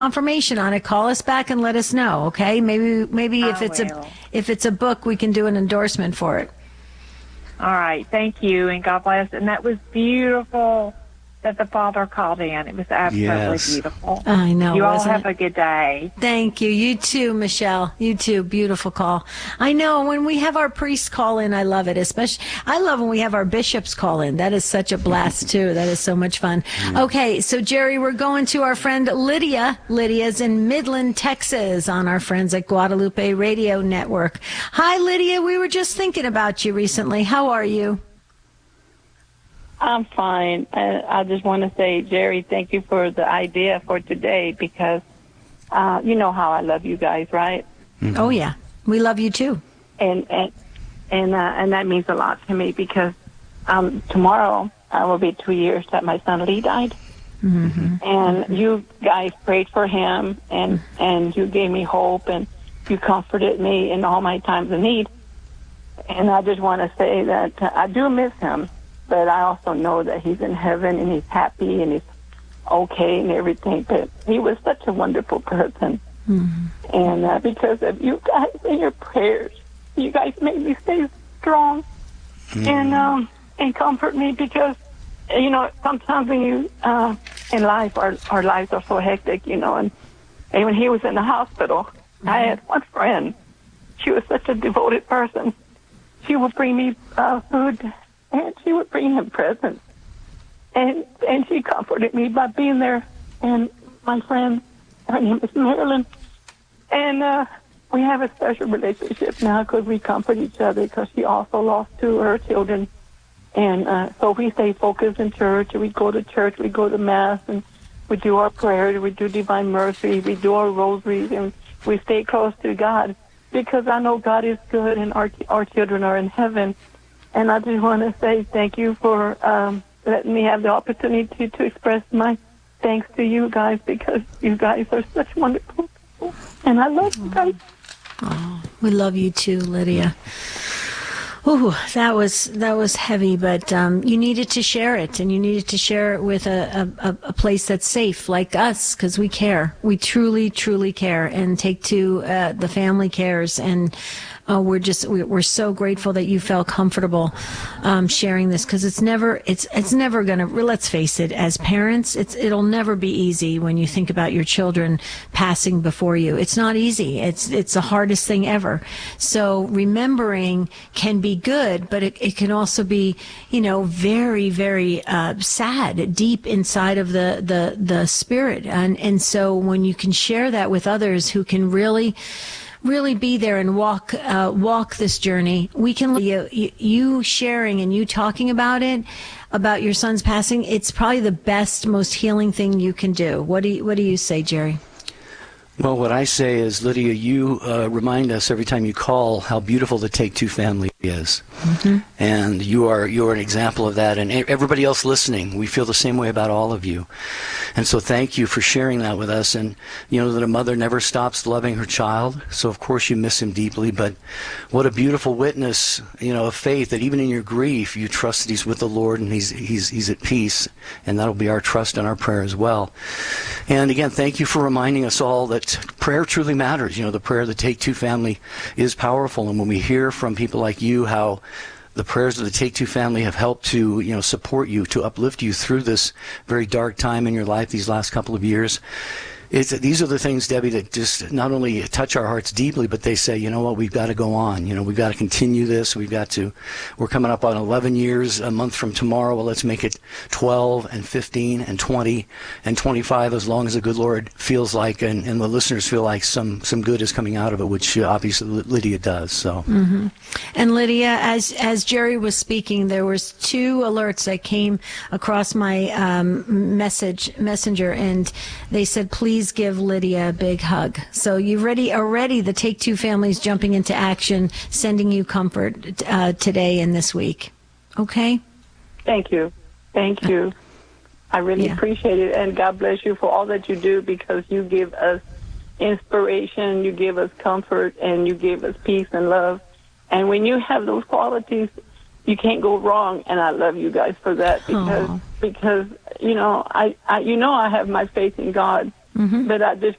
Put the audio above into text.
confirmation on it, call us back and let us know, okay? Maybe I will. if it's a book, we can do an endorsement for it. All right. Thank you, and God bless. And that was beautiful that the Father called in. It was absolutely beautiful. I know. You all wasn't have it? a good day. Thank you. You too, Michelle. You too. Beautiful call. I know when we have our priests call in, I love it. Especially, I love when we have our bishops call in. That is such a blast too. That is so much fun. Okay. So Jerry, we're going to our friend Lydia. Lydia's in Midland, Texas on our friends at Guadalupe Radio Network. Hi, Lydia. We were just thinking about you recently. How are you? I'm fine. I just want to say, Jerry, thank you for the idea for today because you know how I love you guys, right? Mm-hmm. Oh yeah, we love you too. And that means a lot to me because tomorrow will be 2 years that my son Lee died, and you guys prayed for him, and you gave me hope, and you comforted me in all my times of need. And I just want to say that I do miss him. But I also know that he's in heaven and he's happy and he's okay and everything. But he was such a wonderful person. Mm-hmm. And because of you guys and your prayers, you guys made me stay strong and comfort me because, you know, sometimes when you, in life, our lives are so hectic, you know. And when he was in the hospital, I had one friend. She was such a devoted person. She would bring me food. And she would bring him presents. And she comforted me by being there. And my friend, her name is Marilyn. And we have a special relationship now because we comfort each other because she also lost two of her children. And so we stay focused in church. We go to church. We go to Mass. And we do our prayers. We do Divine Mercy. We do our rosaries. And we stay close to God because I know God is good and our children are in heaven. And I just want to say thank you for letting me have the opportunity to express my thanks to you guys because you guys are such wonderful people. And I love you guys. Oh, we love you too, Lydia. Ooh, that was heavy, but you needed to share it, and you needed to share it with a place that's safe, like us, because we care. We truly, truly care, and Take Two, the family cares, and we're so grateful that you felt comfortable sharing this because it's never gonna. Let's face it, as parents, it'll never be easy when you think about your children passing before you. It's not easy. It's the hardest thing ever. So remembering can be good, but it can also be, you know, very, very sad deep inside of the spirit. And so when you can share that with others who can really be there and walk this journey, we can you sharing and you talking about it, about your son's passing. It's probably the best, most healing thing you can do. What do you say, Jerry? Well, what I say is, Lydia, you remind us every time you call how beautiful the Take Two family is. Mm-hmm. And you are an example of that. And everybody else listening, we feel the same way about all of you. And so thank you for sharing that with us. And you know that a mother never stops loving her child. So, of course, you miss him deeply. But what a beautiful witness, you know, of faith, that even in your grief, you trust that he's with the Lord and he's at peace. And that'll be our trust and our prayer as well. And again, thank you for reminding us all that prayer truly matters. You know, the prayer of the Take Two family is powerful. And when we hear from people like you how the prayers of the Take Two family have helped to, you know, support you, to uplift you through this very dark time in your life these last couple of years, these are the things, Debbie, that just not only touch our hearts deeply, but they say, you know what, we've got to go on. You know, we've got to continue this. We're coming up on 11 years a month from tomorrow. Well, let's make it 12 and 15 and 20 and 25, as long as the good Lord feels like and the listeners feel like some good is coming out of it, which obviously Lydia does. So. Mm-hmm. And Lydia, as Jerry was speaking, there was 2 alerts that came across my messenger, and they said, please give Lydia a big hug. So you've already the Take Two families jumping into action, sending you comfort today and this week. Okay? Thank you. I really appreciate it, and God bless you for all that you do because you give us inspiration, you give us comfort, and you give us peace and love. And when you have those qualities, you can't go wrong, and I love you guys for that because you know, I have my faith in God. Mm-hmm. But I just